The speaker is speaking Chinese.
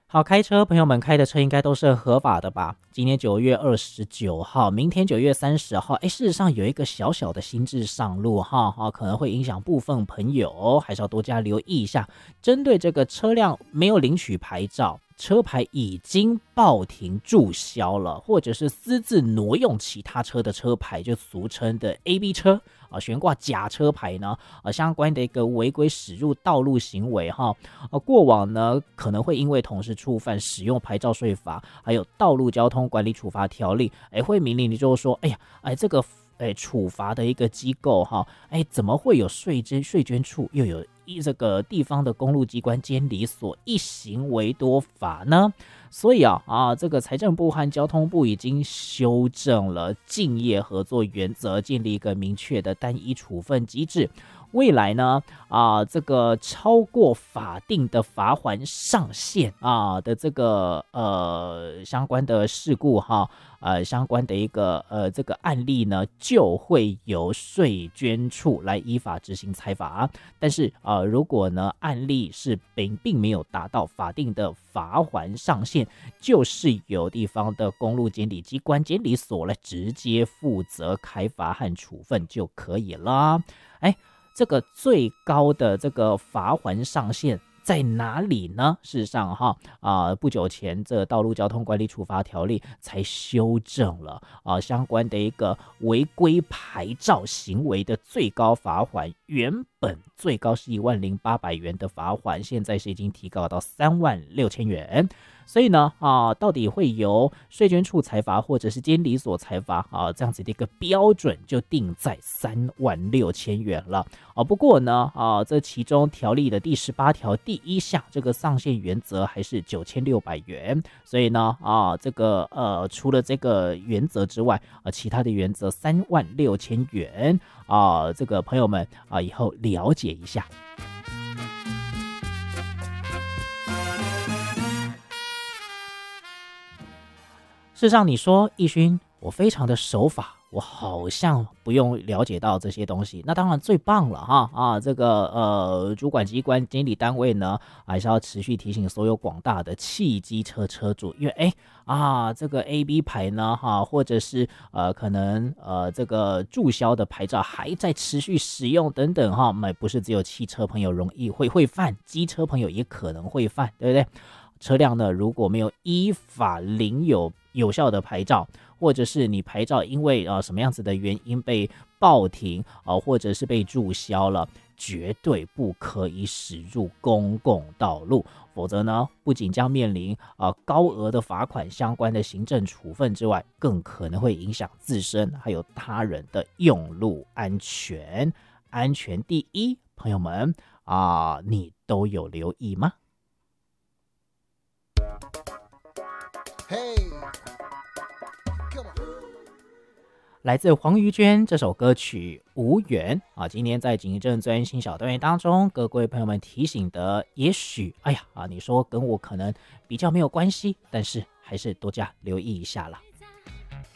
好，开车朋友们开的车应该都是合法的吧？今天9月29号，明天9月30号，事实上有一个小小的新制上路哈，可能会影响部分朋友，还是要多加留意一下。针对这个车辆没有领取牌照，车牌已经报停注销了，或者是私自挪用其他车的车牌，就俗称的 AB 车悬挂假车牌呢，相关的一个违规驶入道路行为哈，过往呢可能会因为同时触犯使用牌照税法，还有道路交通管理处罚条例，会明令你就是说，这个处罚的一个机构哈，怎么会有税捐处又有这个地方的公路机关监理所一行为多法呢？所以这个财政部和交通部已经修正了竞业合作原则，建立一个明确的单一处分机制。未来呢，这个超过法定的罚锾上限的这个相关的事故相关的一个这个案例呢，就会由税捐处来依法执行裁罚。但是如果呢案例是并没有达到法定的罚锾上限，就是由地方的公路监理机关监理所来直接负责开罚和处分就可以了。这个最高的这个罚锾上限在哪里呢？事实上不久前这道路交通管理处罚条例才修正了相关的一个违规牌照行为的最高罚锾，原本最高是10800元的罚锾，现在是已经提高到36000元。所以呢到底会由税捐处裁罚或者是监理所裁罚这样子的一个标准就定在36000元了不过呢这其中条例的第18条第1项这个上限原则还是9600元，所以呢这个除了这个原则之外其他的原则36000元这个朋友们以后了解一下。事实上你说奕勋我非常的守法，我好像不用了解到这些东西，那当然最棒了这个主管机关监理单位呢还是要持续提醒所有广大的汽机车车主，因为这个 AB 牌呢或者是可能这个注销的牌照还在持续使用等等不是只有汽车朋友容易会犯，机车朋友也可能会犯，对不对？车辆呢如果没有依法领有效的牌照，或者是你牌照因为什么样子的原因被报停或者是被注销了，绝对不可以驶入公共道路，否则呢不仅将面临高额的罚款相关的行政处分之外，更可能会影响自身还有他人的用路安全。安全第一，朋友们你都有留意吗？来自黄瑜娟这首歌曲《无缘》今天在警政最安心小单元当中，各位朋友们提醒的，也许你说跟我可能比较没有关系，但是还是多加留意一下啦。